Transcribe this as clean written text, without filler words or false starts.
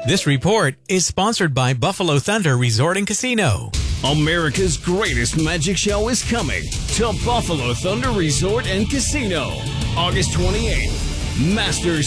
This report is sponsored by Buffalo Thunder Resort and Casino. America's greatest magic show is coming to Buffalo Thunder Resort and Casino, August 28th. Masters